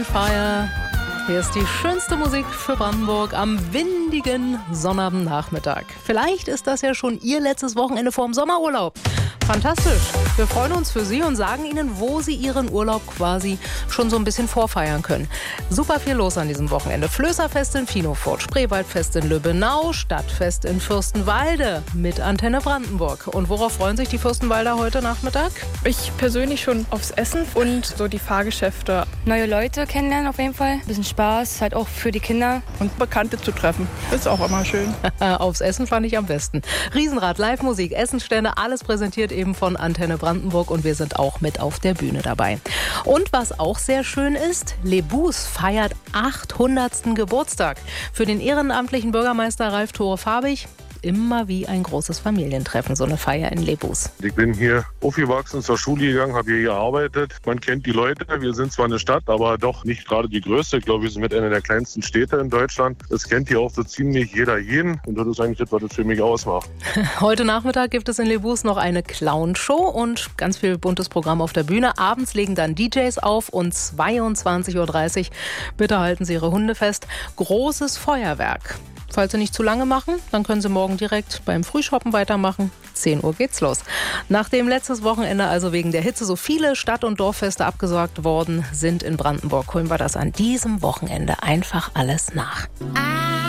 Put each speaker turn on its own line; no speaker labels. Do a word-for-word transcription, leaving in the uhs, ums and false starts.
Fire. Hier ist die schönste Musik für Brandenburg am windigen Sonnabendnachmittag. Vielleicht ist das ja schon Ihr letztes Wochenende vor dem Sommerurlaub. Fantastisch. Wir freuen uns für Sie und sagen Ihnen, wo Sie Ihren Urlaub quasi schon so ein bisschen vorfeiern können. Super viel los an diesem Wochenende. Flößerfest in Finofurt, Spreewaldfest in Lübbenau, Stadtfest in Fürstenwalde mit Antenne Brandenburg. Und worauf freuen sich die Fürstenwalder heute Nachmittag?
Ich persönlich schon aufs Essen und so die Fahrgeschäfte.
Neue Leute kennenlernen auf jeden Fall. Ein bisschen Spaß, halt auch für die Kinder.
Und Bekannte zu treffen. Ist auch immer schön.
Aufs Essen fand ich am besten. Riesenrad, Live-Musik, Essensstände, alles präsentiert eben von Antenne Brandenburg und wir sind auch mit auf der Bühne dabei. Und was auch sehr schön ist, Lebus feiert achthundertsten Geburtstag. Für den ehrenamtlichen Bürgermeister Ralf Tore-Farbig immer wie ein großes Familientreffen, so eine Feier in Lebus.
Ich bin hier aufgewachsen, zur Schule gegangen, habe hier gearbeitet. Man kennt die Leute, wir sind zwar eine Stadt, aber doch nicht gerade die größte. Ich glaube, wir sind mit einer der kleinsten Städte in Deutschland. Das kennt hier auch so ziemlich jeder jeden und das ist eigentlich das, was das für mich ausmacht.
Heute Nachmittag gibt es in Lebus noch eine Clownshow und ganz viel buntes Programm auf der Bühne. Abends legen dann D Js auf und zweiundzwanzig Uhr dreißig. Bitte halten Sie Ihre Hunde fest. Großes Feuerwerk. Falls Sie nicht zu lange machen, dann können Sie morgen direkt beim Frühshoppen weitermachen. zehn Uhr geht's los. Nachdem letztes Wochenende also wegen der Hitze so viele Stadt- und Dorffeste abgesagt worden sind in Brandenburg, holen wir das an diesem Wochenende einfach alles nach.